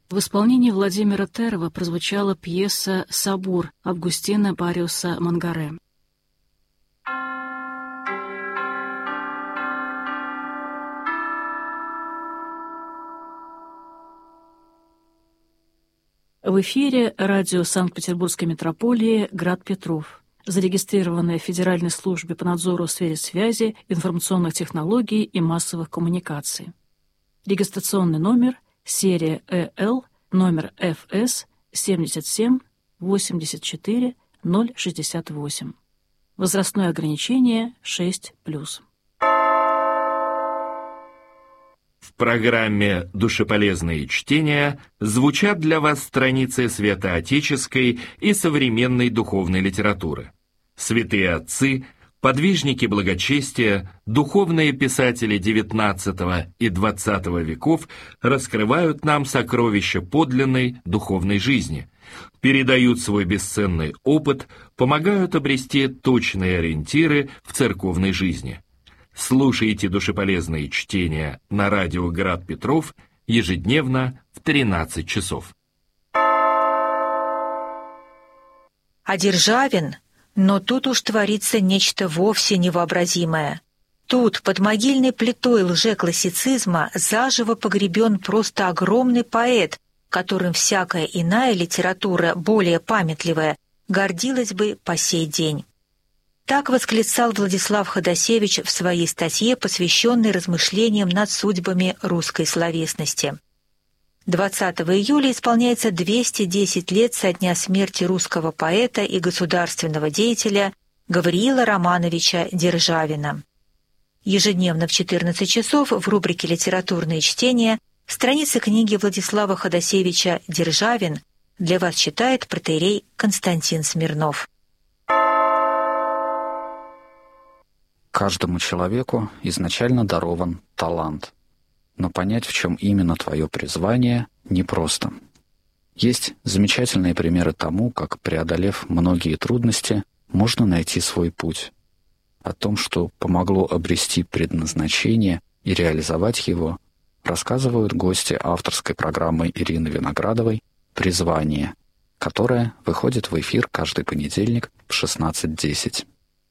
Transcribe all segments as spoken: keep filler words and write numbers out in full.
В исполнении Владимира Терова прозвучала пьеса «Собор» Августина Бариуса Мангаре. В эфире радио Санкт-Петербургской метрополии «Град Петров», зарегистрированное в Федеральной службе по надзору в сфере связи, информационных технологий и массовых коммуникаций. Регистрационный номер серия Э Л, номер Ф С семьдесят семь восемьдесят четыре ноль шестьдесят восемь. Возрастное ограничение шесть плюс. В программе «Душеполезные чтения» звучат для вас страницы святоотеческой и современной духовной литературы. Святые отцы, подвижники благочестия, духовные писатели девятнадцатого и двадцатого веков раскрывают нам сокровища подлинной духовной жизни, передают свой бесценный опыт, помогают обрести точные ориентиры в церковной жизни. Слушайте душеполезные чтения на радио «Град Петров» ежедневно в тринадцать часов. А Державин, но тут уж творится нечто вовсе невообразимое. Тут, под могильной плитой лжеклассицизма, заживо погребен просто огромный поэт, которым всякая иная литература, более памятливая, гордилась бы по сей день. Так восклицал Владислав Ходосевич в своей статье, посвященной размышлениям над судьбами русской словесности. двадцатого июля исполняется двести десять лет со дня смерти русского поэта и государственного деятеля Гавриила Романовича Державина. Ежедневно в четырнадцать часов в рубрике «Литературные чтения» страницы книги Владислава Ходосевича «Державин» для вас читает протоиерей Константин Смирнов. Каждому человеку изначально дарован талант, но понять, в чем именно твое призвание, непросто. Есть замечательные примеры тому, как, преодолев многие трудности, можно найти свой путь. О том, что помогло обрести предназначение и реализовать его, рассказывают гости авторской программы Ирины Виноградовой «Призвание», которая выходит в эфир каждый понедельник в шестнадцать десять.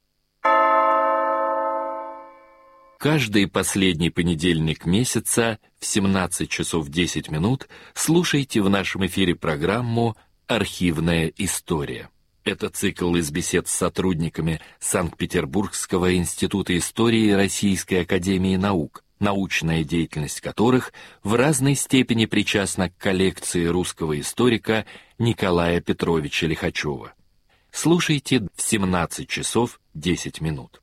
Каждый последний понедельник месяца в семнадцать часов десять минут слушайте в нашем эфире программу «Архивная история». Это цикл из бесед с сотрудниками Санкт-Петербургского института истории Российской академии наук, научная деятельность которых в разной степени причастна к коллекции русского историка Николая Петровича Лихачева. Слушайте в семнадцать часов десять минут.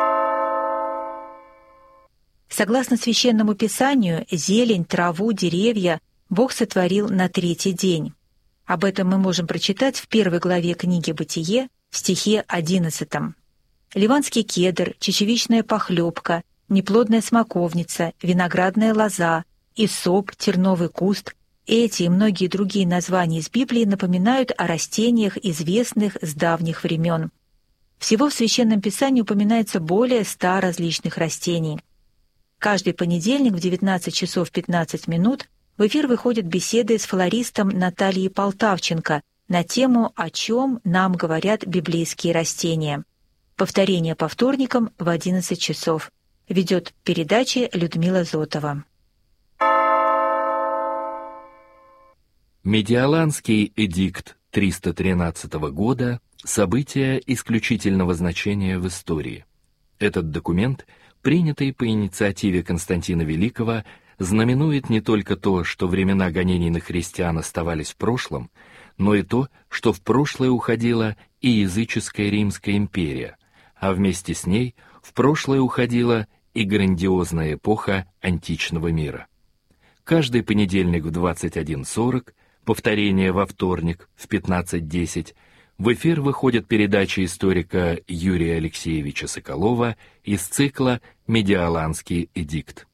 Согласно Священному Писанию, зелень, траву, деревья Бог сотворил на третий день. Об этом мы можем прочитать в первой главе книги «Бытие» в стихе одиннадцатом. Ливанский кедр, чечевичная похлебка, неплодная смоковница, виноградная лоза, исоп, терновый куст — эти и многие другие названия из Библии напоминают о растениях, известных с давних времен. Всего в Священном Писании упоминается более ста различных растений. Каждый понедельник в девятнадцать часов пятнадцать минут в эфир выходят беседы с флористом Натальей Полтавченко на тему «О чем нам говорят библейские растения». Повторение по вторникам в одиннадцать часов. Ведет передачи Людмила Зотова. Медиаланский эдикт триста тринадцатого года – событие исключительного значения в истории. Этот документ, принятый по инициативе Константина Великого, знаменует не только то, что времена гонений на христиан оставались в прошлом, но и то, что в прошлое уходила и языческая Римская империя, а вместе с ней в прошлое уходила и грандиозная эпоха античного мира. Каждый понедельник в двадцать один сорок, повторение во вторник в пятнадцать десять, в эфир выходит передача историка Юрия Алексеевича Соколова из цикла «Медиаланский эдикт».